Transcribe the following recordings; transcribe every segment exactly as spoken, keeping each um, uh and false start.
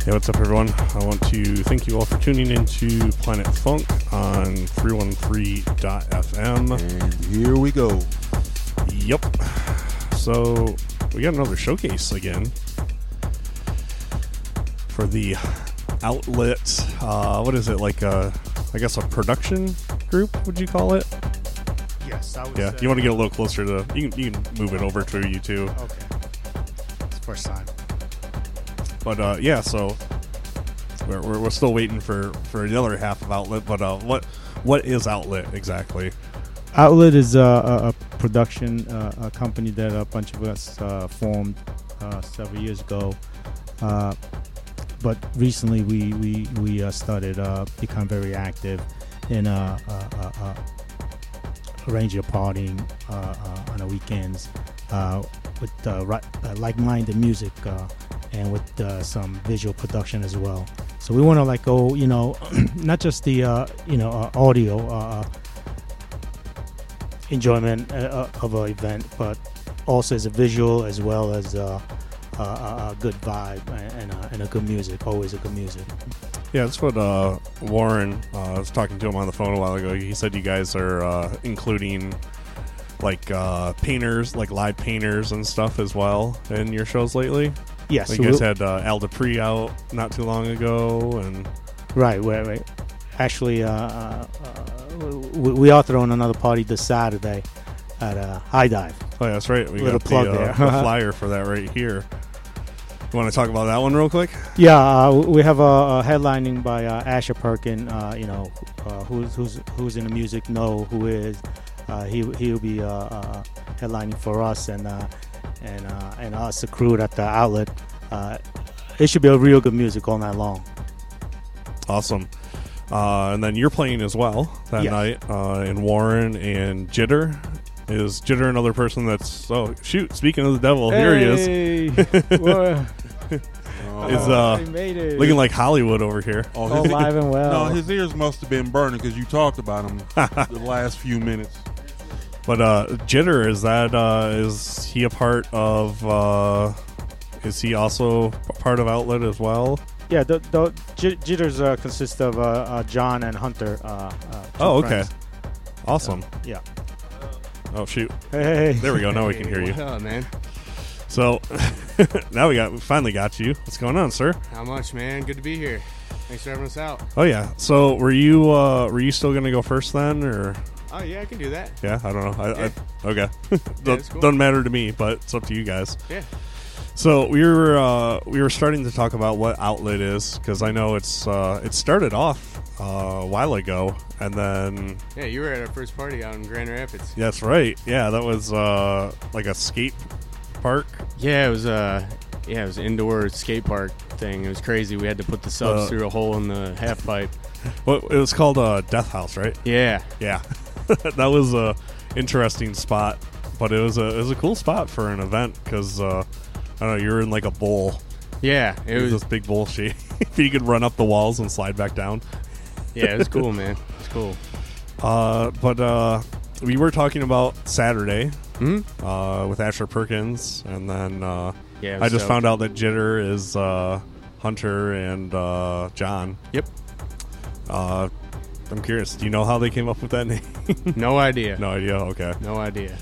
Hey, what's up, everyone? I want to thank you all for tuning into Planet Funk on three one three dot f m. And here we go. Yep. So, we got another showcase again for the Outlet, uh, what is it, like a, I guess a production group, would you call it? Yes, I would Yeah, say. you want to get a little closer to, you can, you can move it over to you too. Okay. It's the first time. But uh, yeah, so we're, we're we're still waiting for, for the other half of Outlet. But uh, what what is Outlet exactly? Outlet is uh, a, a production uh, a company that a bunch of us uh, formed uh, several years ago. Uh, but recently we we we uh, started uh, become very active in uh, uh, uh, uh, arranging partying uh, uh, on the weekends uh, with uh, right, uh, like-minded music. Uh, and with uh, some visual production as well. So we want to like go, you know, not just the, uh, you know, uh, audio uh, enjoyment uh, of an event, but also as a visual as well as uh, a, a, a good vibe and, uh, and a good music, always a good music. Yeah, that's what uh, Warren, uh, I was talking to him on the phone a while ago. He said you guys are uh, including like uh, painters, like live painters and stuff as well in your shows lately. Yes, you guys had uh, Al Dupree out not too long ago, and right, right, right. Actually, uh, uh, we, we are throwing another party this Saturday at uh, High Dive. Oh, yeah, that's right. We Little got plug the, uh, there. the flyer for that right here. You want to talk about that one real quick? Yeah, uh, we have a, a headlining by uh, Asher Perkin. Uh, you know, uh, who's who's who's in the music know who is. Uh, he he'll be uh, uh, headlining for us and. Uh, and uh, and us, the crew at the Outlet. Uh, it should be a real good music all night long. Awesome. Uh, and then you're playing as well that yes. night uh, in Warren and Jitter. Is Jitter another person that's... Oh, shoot. Speaking of the devil, hey. here he is. Oh, is uh, made it. looking like Hollywood over here. Oh, All his, live and well. No, his ears must have been burning because you talked about him the last few minutes. But uh, Jitter, is that uh, is he a part of? Uh, is he also a part of Outlet as well? Yeah, the, the J- Jitters uh, consist of uh, uh, John and Hunter. Uh, uh, Oh, okay, friends. awesome. Uh, yeah. Oh shoot! Hey, There we go. Now we can hear you. What up, man? So now we got we finally got you. What's going on, sir? How much, man? Good to be here. Thanks for having us out. Oh yeah. So were you uh, were you still gonna go first then, or? Oh, yeah, I can do that. Yeah, I don't know. I, Yeah. I, okay, it's cool. Doesn't matter to me, but it's up to you guys. Yeah. So we were uh, we were starting to talk about what Outlet is, because I know it's uh, it started off uh, a while ago, and then Yeah, you were at our first party out in Grand Rapids. that's right. Yeah, that was uh, like a skate park. Yeah, it was uh, yeah, it was an indoor skate park thing. It was crazy. We had to put the subs Uh, through a hole in the half pipe. What it was called uh, Death House, right? Yeah. Yeah, that was a interesting spot, but it was a it was a cool spot for an event because uh, I don't know, you're in like a bowl. Yeah, it It was was. this big bowl shape. You could run up the walls and slide back down. Yeah, it was cool, man. It's cool. Uh, but uh, we were talking about Saturday Hmm. uh, with Asher Perkins, and then uh, Yeah, it I was just dope. found out that Jitter is uh, Hunter and uh, John. Yep. Uh, I'm curious. Do you know how they came up with that name? No idea. No idea. Okay. No idea.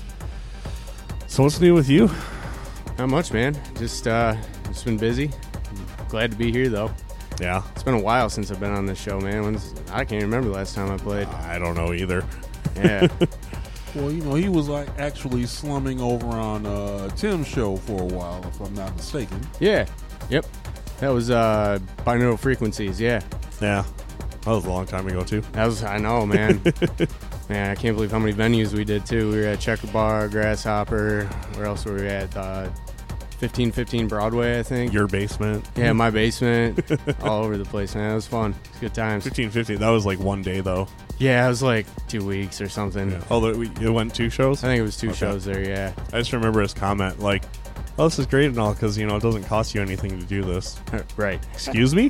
So what's new with you? Not much, man. Just uh, just been busy. Glad to be here, though. Yeah, It's been a while since I've been on this show, man. When's, I can't even remember the last time I played. I don't know either. Yeah. Well, you know, he was like actually slumming over on uh, Tim's show for a while, if I'm not mistaken. Yeah. Yep. That was uh, Binaural Frequencies, yeah. Yeah, that was a long time ago too. That was, I know, man. Man, I can't believe how many venues we did, too. We were at Checker Bar, Grasshopper. Where else were we at? Uh, fifteen fifteen Broadway, I think. Your basement. Yeah, my basement. All over the place, man. It was fun. It was good times. fifteen fifty. That was like one day though. Yeah, it was like two weeks or something. Yeah. Oh, the- we, it went two shows. I think it was two Okay. shows there, yeah. I just remember his comment like, "Oh, this is great and all because you know it doesn't cost you anything to do this." Right. Excuse me.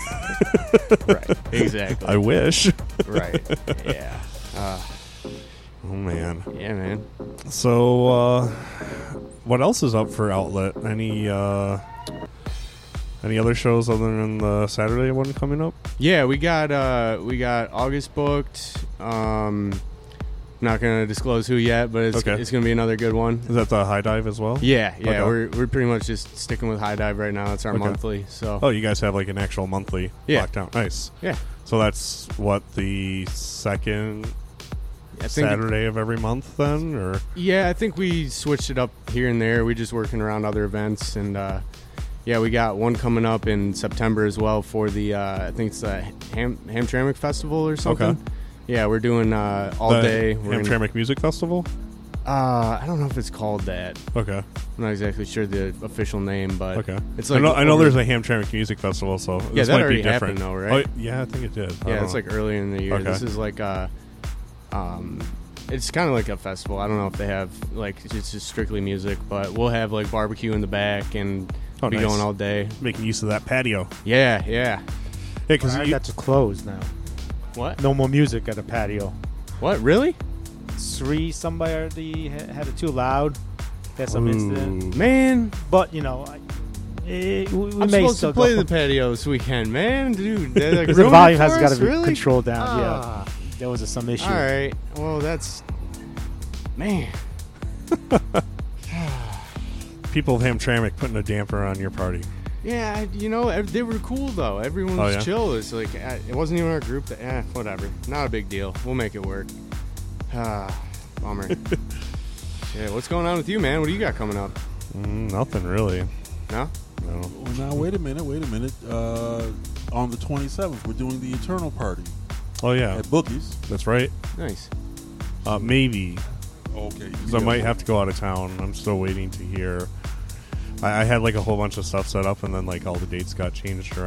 Right. Exactly. I wish. Right. Yeah. Uh, Oh man. yeah, man. So, uh, what else is up for Outlet? Any? Uh, Any other shows other than the Saturday one coming up? Yeah, we got uh, we got August booked. Um, not gonna disclose who yet, but it's Okay. it's gonna be another good one. Is that the High Dive as well? Yeah, yeah, Okay. we're we're pretty much just sticking with High Dive right now. It's our Okay. monthly, so Oh, you guys have like an actual monthly Yeah. lockdown. Nice. yeah. So that's what, the second I think Saturday of every month then, or Yeah, I think we switched it up here and there. We just working around other events, and uh, yeah, we got one coming up in September as well for the uh, I think it's the Ham Hamtramck Festival or something. Okay. Yeah, we're doing uh, all the day. We're in- Hamtramck Music Festival? uh, I don't know if it's called that. Okay. I'm not exactly sure the official name, but Okay. it's I like know, I know over- there's a Hamtramck Music Festival, so Yeah, this that might already be different. happened though, right? Oh, yeah, I think it did. I Yeah, don't it's know. like earlier in the year. Okay. This is like uh um it's kind of like a festival. I don't know if they have like it's just strictly music, but we'll have like barbecue in the back and Oh, be nice. going all day. Making use of that patio. Yeah, yeah. Yeah, because I got to close now. What? No more music at the patio. What? Really? Three, somebody ha- had it too loud. Had some incident. Man, But, you know, I, eh, we, we I'm may supposed still to play go. the patio this weekend, man. Dude, they, like, Because the ruined it volume for has got us? to be really? controlled down. Ah. Yeah, there was a, some issue. All right. Well, that's man. people of Hamtramck putting a damper on your party. Yeah, I- you know, ev- they were cool though. Everyone Oh, was yeah? chill. It's like uh, it wasn't even our group. That, eh, whatever. Not a big deal. We'll make it work. Ah, bummer. Yeah, what's going on with you, man? What do you got coming up? Mm, nothing really. No? No. Well, now wait a minute, wait a minute. Uh, on the twenty-seventh, we're doing the Eternal Party Oh yeah, at Bookies. that's right. Nice. Uh, maybe Okay, because I might have to go out of town. I'm still waiting to hear. I, I had like a whole bunch of stuff set up, and then like all the dates got changed around.